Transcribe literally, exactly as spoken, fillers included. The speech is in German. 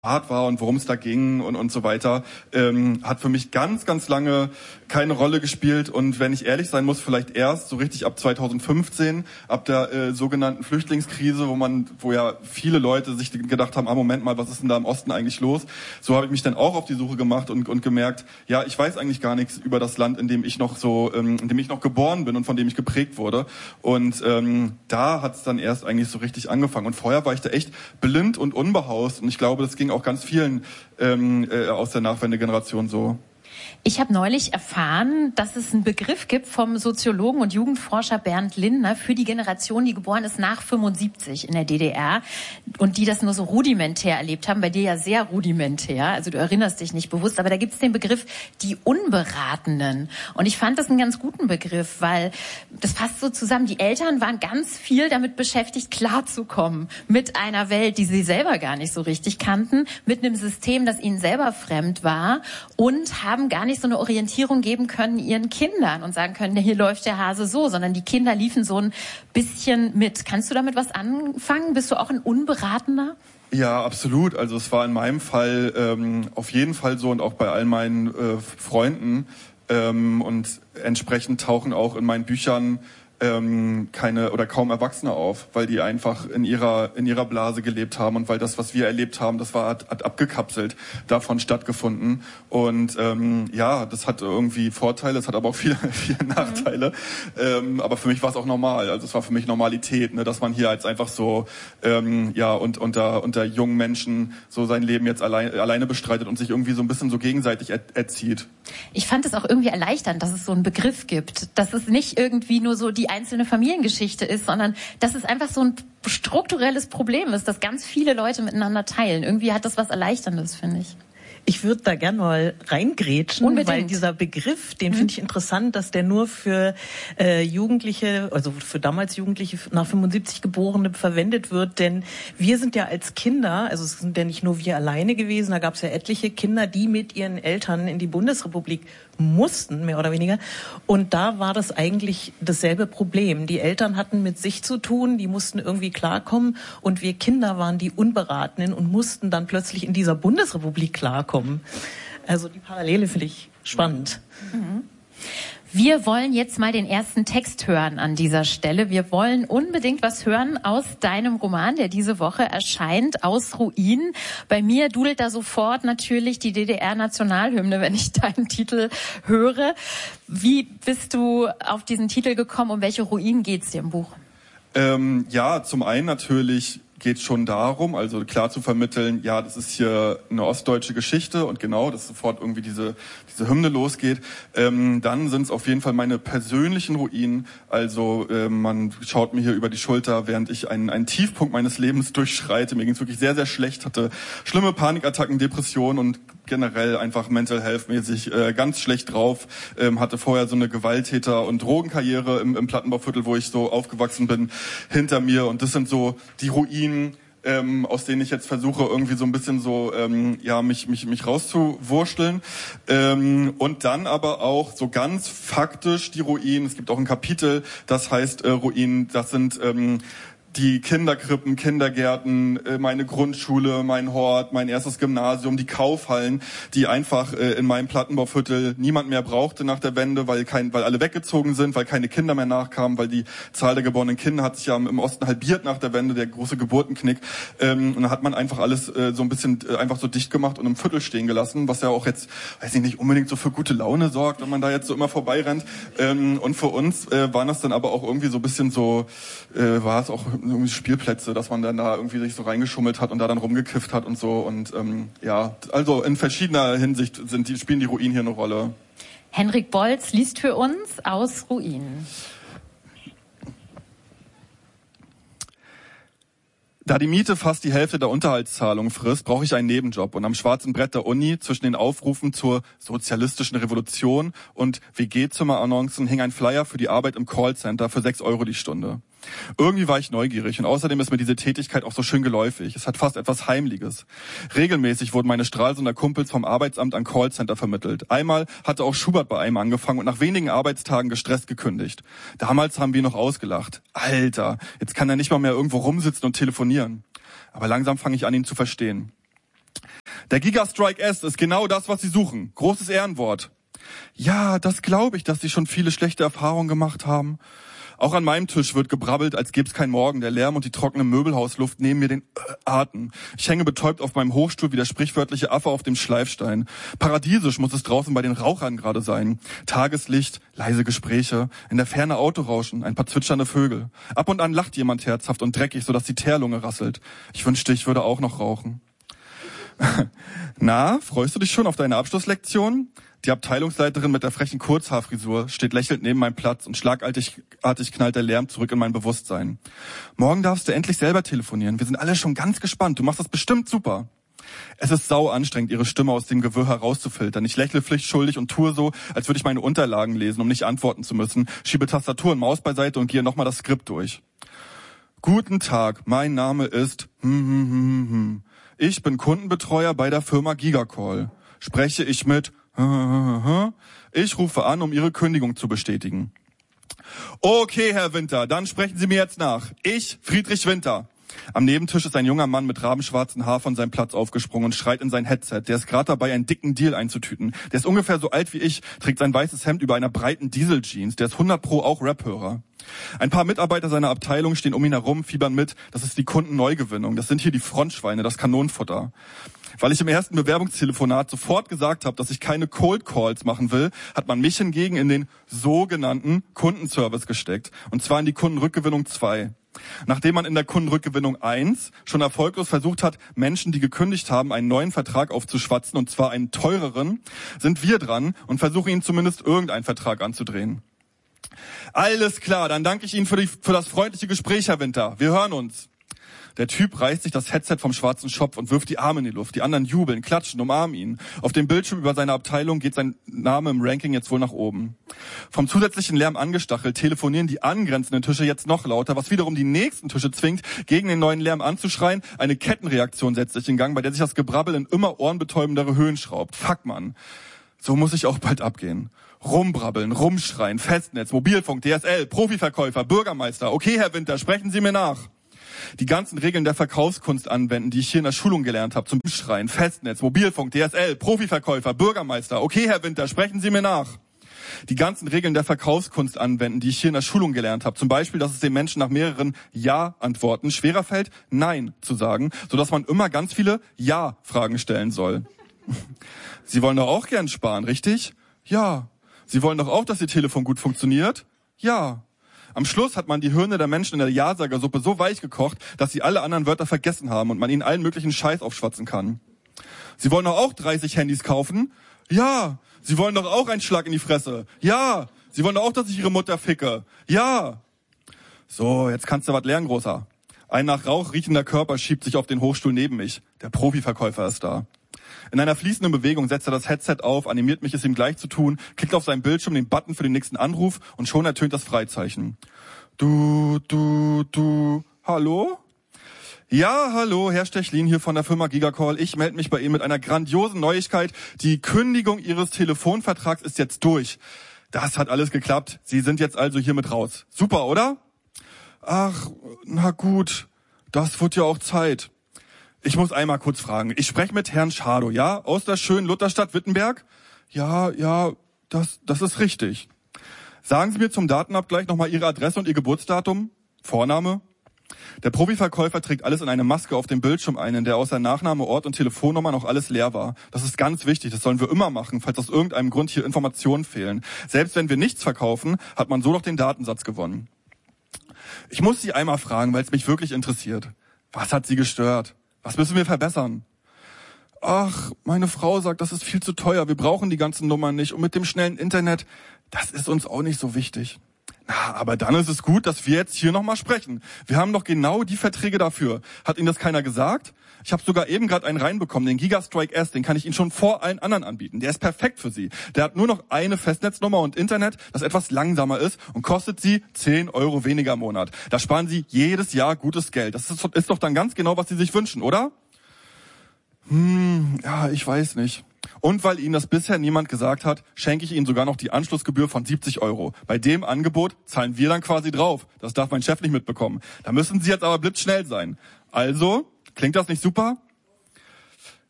war und worum es da ging und und so weiter, ähm, hat für mich ganz, ganz lange keine Rolle gespielt. Und wenn ich ehrlich sein muss, vielleicht erst so richtig ab zweitausendfünfzehn, ab der äh, sogenannten Flüchtlingskrise, wo man, wo ja viele Leute sich gedacht haben, ah, Moment mal, was ist denn da im Osten eigentlich los? So habe ich mich dann auch auf die Suche gemacht und und gemerkt, ja, ich weiß eigentlich gar nichts über das Land, in dem ich noch so, ähm, in dem ich noch geboren bin und von dem ich geprägt wurde. Und ähm, da hat es dann erst eigentlich so richtig angefangen. Und vorher war ich da echt blind und unbehaust. Und ich glaube, das ging auch ganz vielen ähm, äh, aus der Nachwendegeneration so. Ich habe neulich erfahren, dass es einen Begriff gibt vom Soziologen und Jugendforscher Bernd Lindner für die Generation, die geboren ist nach fünfundsiebzig in der D D R und die das nur so rudimentär erlebt haben. Bei dir ja sehr rudimentär, also du erinnerst dich nicht bewusst, aber da gibt es den Begriff die Unberatenen. Und ich fand das einen ganz guten Begriff, weil das passt so zusammen. Die Eltern waren ganz viel damit beschäftigt, klarzukommen mit einer Welt, die sie selber gar nicht so richtig kannten, mit einem System, das ihnen selber fremd war und haben gar nicht so eine Orientierung geben können ihren Kindern und sagen können, hier läuft der Hase so, sondern die Kinder liefen so ein bisschen mit. Kannst du damit was anfangen? Bist du auch ein Unberatener? Ja, absolut. Also es war in meinem Fall ähm, auf jeden Fall so und auch bei all meinen äh, Freunden ähm, und entsprechend tauchen auch in meinen Büchern ähm, keine oder kaum Erwachsene auf, weil die einfach in ihrer in ihrer Blase gelebt haben und weil das, was wir erlebt haben, das war hat, hat abgekapselt davon stattgefunden. Und ähm, ja, das hat irgendwie Vorteile, es hat aber auch viele, viele Nachteile. Mhm. Ähm, aber für mich war es auch normal. Also es war für mich Normalität, ne, dass man hier als einfach so ähm, ja und unter unter jungen Menschen so sein Leben jetzt allein, alleine bestreitet und sich irgendwie so ein bisschen so gegenseitig er, erzieht. Ich fand es auch irgendwie erleichternd, dass es so einen Begriff gibt, dass es nicht irgendwie nur so die einzelne Familiengeschichte ist, sondern dass es einfach so ein strukturelles Problem ist, das ganz viele Leute miteinander teilen. Irgendwie hat das was Erleichterndes, finde ich. Ich würde da gern mal reingrätschen, Unbedingt. Weil dieser Begriff, den mhm. finde ich interessant, dass der nur für äh, Jugendliche, also für damals Jugendliche nach fünfundsiebzig Geborene verwendet wird. Denn wir sind ja als Kinder, also es sind ja nicht nur wir alleine gewesen, da gab es ja etliche Kinder, die mit ihren Eltern in die Bundesrepublik mussten, mehr oder weniger. Und da war das eigentlich dasselbe Problem. Die Eltern hatten mit sich zu tun, die mussten irgendwie klarkommen und wir Kinder waren die Unberatenen und mussten dann plötzlich in dieser Bundesrepublik klarkommen. Also die Parallele finde ich spannend. Mhm. Wir wollen jetzt mal den ersten Text hören an dieser Stelle. Wir wollen unbedingt was hören aus deinem Roman, der diese Woche erscheint, Aus Ruinen. Bei mir dudelt da sofort natürlich die D D R-Nationalhymne, wenn ich deinen Titel höre. Wie bist du auf diesen Titel gekommen? Um welche Ruinen geht's dir im Buch? Ähm, ja, zum einen natürlich geht es schon darum, also klar zu vermitteln, ja, das ist hier eine ostdeutsche Geschichte und genau, dass sofort irgendwie diese diese Hymne losgeht. Ähm, dann sind es auf jeden Fall meine persönlichen Ruinen. Also äh, man schaut mir hier über die Schulter, während ich einen, einen Tiefpunkt meines Lebens durchschreite. Mir ging es wirklich sehr, sehr schlecht, hatte schlimme Panikattacken, Depressionen und generell einfach mental health mäßig äh, ganz schlecht drauf. Ähm, hatte vorher so eine Gewalttäter- und Drogenkarriere im, im Plattenbauviertel, wo ich so aufgewachsen bin, hinter mir. Und das sind so die Ruinen, Ähm, aus denen ich jetzt versuche, irgendwie so ein bisschen so, ähm, ja, mich, mich, mich rauszuwursteln. Ähm, und dann aber auch so ganz faktisch die Ruinen. Es gibt auch ein Kapitel, das heißt äh, Ruinen, das sind, ähm, die Kinderkrippen, Kindergärten, meine Grundschule, mein Hort, mein erstes Gymnasium, die Kaufhallen, die einfach in meinem Plattenbauviertel niemand mehr brauchte nach der Wende, weil kein, weil alle weggezogen sind, weil keine Kinder mehr nachkamen, weil die Zahl der geborenen Kinder hat sich ja im Osten halbiert nach der Wende, der große Geburtenknick. Und dann hat man einfach alles so ein bisschen einfach so dicht gemacht und im Viertel stehen gelassen, was ja auch jetzt, weiß ich nicht, unbedingt so für gute Laune sorgt, wenn man da jetzt so immer vorbeirennt. Und für uns waren das dann aber auch irgendwie so ein bisschen so, war es auch irgendwie Spielplätze, dass man dann da irgendwie sich so reingeschummelt hat und da dann rumgekifft hat und so. Und ähm, ja, also in verschiedener Hinsicht sind die, spielen die Ruinen hier eine Rolle. Henrik Bolz liest für uns Aus Ruinen. Da die Miete fast die Hälfte der Unterhaltszahlung frisst, brauche ich einen Nebenjob. Und am schwarzen Brett der Uni zwischen den Aufrufen zur sozialistischen Revolution und W G-Zimmer-Annoncen hing ein Flyer für die Arbeit im Callcenter für sechs Euro die Stunde. Irgendwie war ich neugierig und außerdem ist mir diese Tätigkeit auch so schön geläufig. Es hat fast etwas Heimliches. Regelmäßig wurden meine Stralsunder Kumpels vom Arbeitsamt an Callcenter vermittelt. Einmal hatte auch Schubert bei einem angefangen und nach wenigen Arbeitstagen gestresst gekündigt. Damals haben wir noch ausgelacht. Alter, jetzt kann er nicht mal mehr irgendwo rumsitzen und telefonieren. Aber langsam fange ich an, ihn zu verstehen. Der Gigastrike S ist genau das, was Sie suchen. Großes Ehrenwort. Ja, das glaube ich, dass Sie schon viele schlechte Erfahrungen gemacht haben. Auch an meinem Tisch wird gebrabbelt, als gäb's kein Morgen. Der Lärm und die trockene Möbelhausluft nehmen mir den äh, Atem. Ich hänge betäubt auf meinem Hochstuhl wie der sprichwörtliche Affe auf dem Schleifstein. Paradiesisch muss es draußen bei den Rauchern gerade sein. Tageslicht, leise Gespräche, in der Ferne Autorauschen, ein paar zwitschernde Vögel. Ab und an lacht jemand herzhaft und dreckig, sodass die Teerlunge rasselt. Ich wünschte, ich würde auch noch rauchen. Na, freust du dich schon auf deine Abschlusslektion? Die Abteilungsleiterin mit der frechen Kurzhaarfrisur steht lächelnd neben meinem Platz und schlagartig artig knallt der Lärm zurück in mein Bewusstsein. Morgen darfst du endlich selber telefonieren. Wir sind alle schon ganz gespannt. Du machst das bestimmt super. Es ist sau anstrengend, ihre Stimme aus dem Gewirr herauszufiltern. Ich lächle pflichtschuldig und tue so, als würde ich meine Unterlagen lesen, um nicht antworten zu müssen, schiebe Tastatur und Maus beiseite und gehe nochmal das Skript durch. Guten Tag, mein Name ist... Ich bin Kundenbetreuer bei der Firma Gigacall. Spreche ich mit... Ich rufe an, um Ihre Kündigung zu bestätigen. Okay, Herr Winter, dann sprechen Sie mir jetzt nach. Ich, Friedrich Winter. Am Nebentisch ist ein junger Mann mit rabenschwarzen Haar von seinem Platz aufgesprungen und schreit in sein Headset. Der ist gerade dabei, einen dicken Deal einzutüten. Der ist ungefähr so alt wie ich, trägt sein weißes Hemd über einer breiten Diesel-Jeans. Der ist hundert Pro auch Rap-Hörer. Ein paar Mitarbeiter seiner Abteilung stehen um ihn herum, fiebern mit. Das ist die Kundenneugewinnung. Das sind hier die Frontschweine, das Kanonenfutter. Weil ich im ersten Bewerbungstelefonat sofort gesagt habe, dass ich keine Cold Calls machen will, hat man mich hingegen in den sogenannten Kundenservice gesteckt. Und zwar in die Kundenrückgewinnung zwei. Nachdem man in der Kundenrückgewinnung eins schon erfolglos versucht hat, Menschen, die gekündigt haben, einen neuen Vertrag aufzuschwatzen, und zwar einen teureren, sind wir dran und versuchen ihnen zumindest irgendeinen Vertrag anzudrehen. Alles klar, dann danke ich Ihnen für, die, für das freundliche Gespräch, Herr Winter. Wir hören uns. Der Typ reißt sich das Headset vom schwarzen Schopf und wirft die Arme in die Luft. Die anderen jubeln, klatschen, umarmen ihn. Auf dem Bildschirm über seine Abteilung geht sein Name im Ranking jetzt wohl nach oben. Vom zusätzlichen Lärm angestachelt telefonieren die angrenzenden Tische jetzt noch lauter, was wiederum die nächsten Tische zwingt, gegen den neuen Lärm anzuschreien. Eine Kettenreaktion setzt sich in Gang, bei der sich das Gebrabbel in immer ohrenbetäubendere Höhen schraubt. Fuck, Mann. So muss ich auch bald abgehen. Rumbrabbeln, rumschreien, Festnetz, Mobilfunk, D S L, Profiverkäufer, Bürgermeister. Okay, Herr Winter, sprechen Sie mir nach. Die ganzen Regeln der Verkaufskunst anwenden, die ich hier in der Schulung gelernt habe, zum Schreien, Festnetz, Mobilfunk, D S L, Profiverkäufer, Bürgermeister. Okay, Herr Winter, sprechen Sie mir nach. Die ganzen Regeln der Verkaufskunst anwenden, die ich hier in der Schulung gelernt habe. Zum Beispiel, dass es den Menschen nach mehreren Ja-Antworten schwerer fällt, Nein zu sagen, sodass man immer ganz viele Ja-Fragen stellen soll. Sie wollen doch auch gern sparen, richtig? Ja. Sie wollen doch auch, dass Ihr Telefon gut funktioniert? Ja. Am Schluss hat man die Hirne der Menschen in der Ja-Sager-Suppe so weich gekocht, dass sie alle anderen Wörter vergessen haben und man ihnen allen möglichen Scheiß aufschwatzen kann. Sie wollen doch auch dreißig Handys kaufen? Ja. Sie wollen doch auch einen Schlag in die Fresse? Ja. Sie wollen doch auch, dass ich Ihre Mutter ficke? Ja. So, jetzt kannst du was lernen, Großer. Ein nach Rauch riechender Körper schiebt sich auf den Hochstuhl neben mich. Der Profiverkäufer ist da. In einer fließenden Bewegung setzt er das Headset auf, animiert mich, es ihm gleich zu tun, klickt auf seinem Bildschirm den Button für den nächsten Anruf und schon ertönt das Freizeichen. Du, du, du, hallo? Ja, hallo, Herr Stechlin hier von der Firma Gigacall. Ich melde mich bei Ihnen mit einer grandiosen Neuigkeit. Die Kündigung Ihres Telefonvertrags ist jetzt durch. Das hat alles geklappt. Sie sind jetzt also hiermit raus. Super, oder? Ach, na gut, das wird ja auch Zeit. Ich muss einmal kurz fragen. Ich spreche mit Herrn Schadow, ja? Aus der schönen Lutherstadt Wittenberg? Ja, ja, das, das ist richtig. Sagen Sie mir zum Datenabgleich nochmal Ihre Adresse und Ihr Geburtsdatum? Vorname? Der Profiverkäufer trägt alles in eine Maske auf dem Bildschirm ein, in der außer Nachname, Ort und Telefonnummer noch alles leer war. Das ist ganz wichtig, das sollen wir immer machen, falls aus irgendeinem Grund hier Informationen fehlen. Selbst wenn wir nichts verkaufen, hat man so doch den Datensatz gewonnen. Ich muss Sie einmal fragen, weil es mich wirklich interessiert. Was hat Sie gestört? Was müssen wir verbessern? Ach, meine Frau sagt, das ist viel zu teuer. Wir brauchen die ganzen Nummern nicht. Und mit dem schnellen Internet, das ist uns auch nicht so wichtig. Na, aber dann ist es gut, dass wir jetzt hier nochmal sprechen. Wir haben doch genau die Verträge dafür. Hat Ihnen das keiner gesagt? Ich habe sogar eben gerade einen reinbekommen, den Gigastrike S. Den kann ich Ihnen schon vor allen anderen anbieten. Der ist perfekt für Sie. Der hat nur noch eine Festnetznummer und Internet, das etwas langsamer ist und kostet Sie zehn Euro weniger im Monat. Da sparen Sie jedes Jahr gutes Geld. Das ist, ist doch dann ganz genau, was Sie sich wünschen, oder? Hm, ja, ich weiß nicht. Und weil Ihnen das bisher niemand gesagt hat, schenke ich Ihnen sogar noch die Anschlussgebühr von siebzig Euro. Bei dem Angebot zahlen wir dann quasi drauf. Das darf mein Chef nicht mitbekommen. Da müssen Sie jetzt aber blitzschnell sein. Also, klingt das nicht super?